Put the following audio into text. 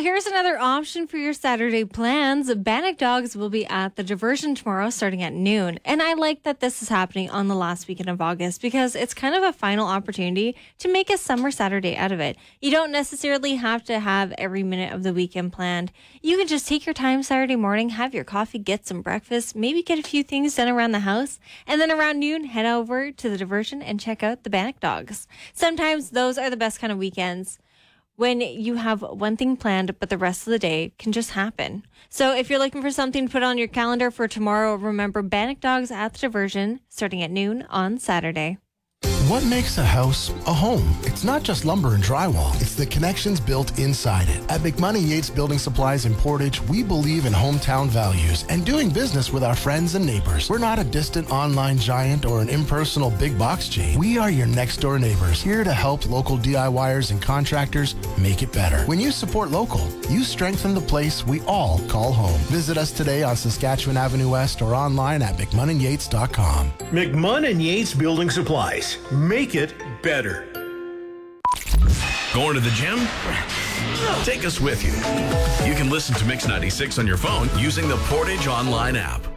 here's another option for your Saturday plans. Bannock Dogs will be at the Diversion tomorrow starting at noon. And I like that this is happening on the last weekend of August because it's kind of a final opportunity to make a summer Saturday out of it. You don't necessarily have to have every minute of the weekend planned. You can just take your time Saturday morning, have your coffee, get some breakfast, maybe get a few things done around the house, and then around noon, head over to the Diversion and check out the Bannock Dogs. Sometimes those are the best kind of weekends, when you have one thing planned, but the rest of the day can just happen. So if you're looking for something to put on your calendar for tomorrow, remember Bannock Dogs at the Diversion starting at noon on Saturday. What makes a house a home? It's not just lumber and drywall. It's the connections built inside it. At McMoney Yates Building Supplies in Portage, we believe in hometown values and doing business with our friends and neighbors. We're not a distant online giant or an impersonal big box chain. We are your next door neighbors, here to help local DIYers and contractors make it better. When you support local, you strengthen the place we all call home. Visit us today on Saskatchewan Avenue West or online at McMunninYates.com. McMunnin Yates Building Supplies. Make it better. Going to the gym? Take us with you. You can listen to Mix 96 on your phone using the Portage Online app.